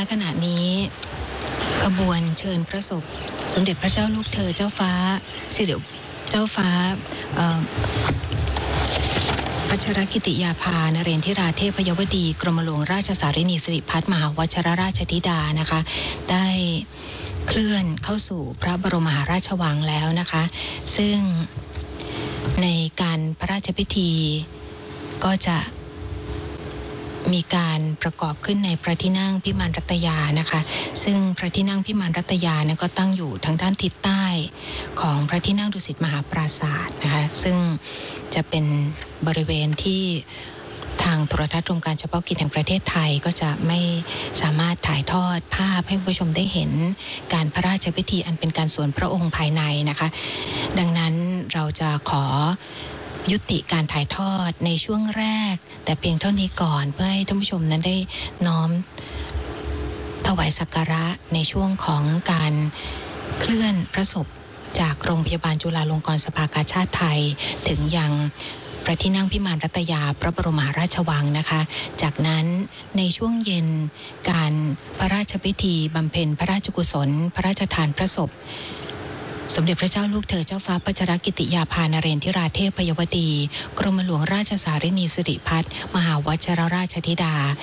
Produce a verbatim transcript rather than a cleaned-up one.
ขณะนี้ขบวนเชิญพระศพสมเด็จพระเจ้าลูกเธอเจ้าฟ้าสิริเจ้าฟ้าพัชรกิติยาภานเรนทิราเทพยวดีกรมหลวงราชสารินีสิริพัฒน์มหาวชิรราชธิดานะคะได้เคลื่อนเข้าสู่พระบรมมหาราชวังแล้วนะคะซึ่งในการพระราชพิธีก็จะมีการประกอบขึ้นในพระที่นั่งพิมานรัตยานะคะซึ่งพระที่นั่งพิมานรัตยานะก็ตั้งอยู่ทางด้านทิศใต้ของพระที่นั่งดุสิตมหาปราสาทนะคะซึ่งจะเป็นบริเวณที่ทางโทรทัศน์โครงการเฉพาะกิจแห่งประเทศไทยก็จะไม่สามารถถ่ายทอดภาพให้ผู้ชมได้เห็นการพระราชพิธีอันเป็นการส่วนพระองค์ภายในนะคะดังนั้นเราจะขอยุติการถ่ายทอดในช่วงแรกแต่เพียงเท่านี้ก่อนเพื่อให้ท่านผู้ชมนั้นได้น้อมถวายสักการะในช่วงของการเคลื่อนพระศพจากโรงพยาบาลจุฬาลงกรณ์สภากาชาดไทยถึงยังพระที่นั่งพิมานรัตยาพระบรมมหาราชวังนะคะจากนั้นในช่วงเย็นการพระราชพิธีบำเพ็ญพระราชกุศลพระราชทานพระศพสมเด็จพระเจ้าลูกเธอเจ้าฟ้าพัชรกิติยาภานเรนทิราเทพยวดีกรมหลวงราชสารินีสิริพัฒน์มหาวชิรราชธิดา